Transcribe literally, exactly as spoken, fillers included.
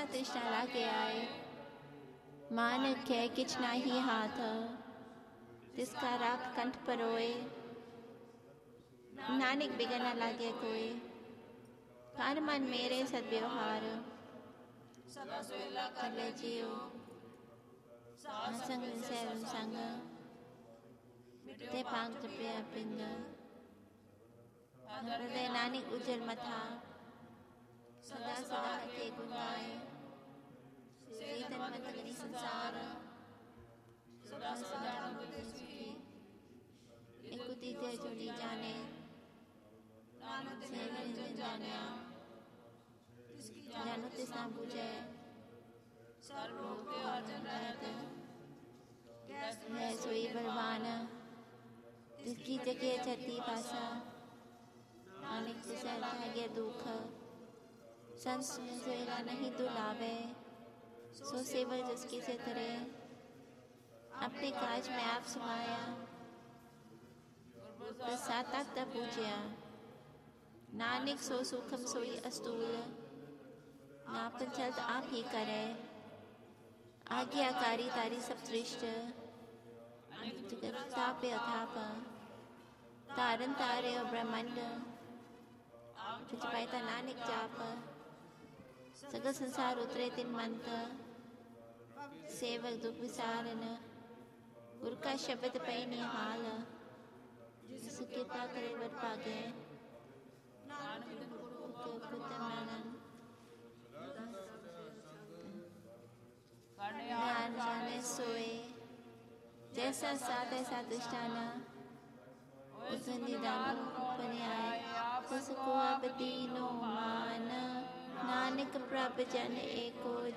तृष्णा लागे आए, मानक है किछ नाही हाथ, तिसका राख कंठ परोए, नानक बिगन न लागे कोई, कान मन मेरे सद्व्यवहार, कर ले जियो, संग सैरन संग, ते पांग जपे पिंग, हृदय नानक उजल मथा, सदा सदा के गुण गाए, श्री तन मन तगनी संसार, सदा सदा मुक्ति सुखी, एकुती ते जुड़ी जाने, सेवन जन जानिया, जानो तिसना बूझे, सर्वलोक के अर्जन रहते, है सोई बलवान, जिसकी जगह छती पासा, नानक तिसै त्यागे दुख, संस सोएला नहीं दुलावे, सो सेवल जिसकी से तरे, अपने काज में आप समाया, प्रसादक तब पूज्या, नानक सो सुखम सोई अस्तूल, नापन चलत आप ही करे, आज्ञाकारी तारी सब श्रेष्ठ, जगत तापे अथाप, तारन तारे और ब्रह्मांड, तुझ पायता नानक जाप, सगल संसार उतरे तिन मंत, सेवक दुख विसारन, गुरु का शब्द पे निहाल, जिस कृपा करे वर पागे, नानक पुत्र मानन, ज्ञान जाने सोए, जैसा साध ऐसा दृष्टाना, उस निदान बने आए, उसको अब दीनो मान, नानक प्रभ जन एको